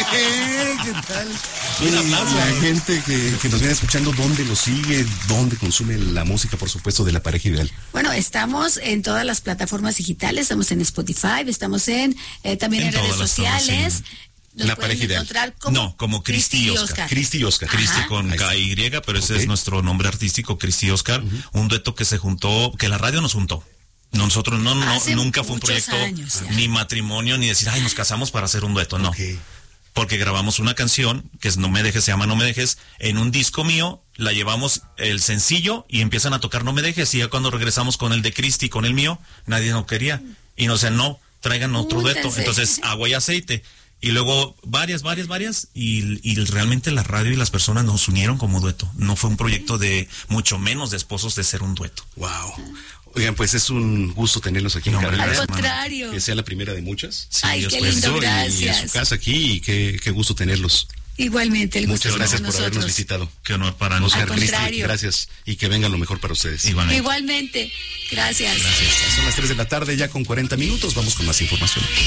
¿Qué tal? La gente que nos viene escuchando, ¿dónde lo sigue? ¿Dónde consume la música, por supuesto, de La Pareja Ideal? Bueno, estamos en todas las plataformas digitales, estamos en Spotify, estamos también en redes sociales. La Pareja Ideal. Como Cristi y Oscar. Cristi y Oscar. Cristi con KY, pero ese es nuestro nombre artístico, Cristi y Oscar. Un dueto que se juntó, que la radio nos juntó. Nosotros nunca fue un proyecto ni matrimonio, ni decir, nos casamos para hacer un dueto, no. Porque grabamos una canción, que es No Me Dejes, se llama No Me Dejes, en un disco mío, la llevamos el sencillo y empiezan a tocar No Me Dejes, y ya cuando regresamos con el de Cristi, con el mío, nadie nos quería. Y nos decían, no, traigan otro dueto. Entonces, Agua y Aceite. Y luego varias, y realmente la radio y las personas nos unieron como dueto. No fue un proyecto de, mucho menos de esposos, de ser un dueto. Wow. Oigan, pues es un gusto tenerlos aquí en Carolina. Al contrario. Que sea la primera de muchas. Sí, ay, qué lindo, gracias. Y en su casa aquí, y qué gusto tenerlos. Igualmente, el gusto. Muchas gracias por habernos visitado. Qué honor para nosotros. Al contrario. Gracias, y que venga lo mejor para ustedes. Igualmente. Gracias. Son las 3 de la tarde, ya con 40 minutos. Vamos con más información.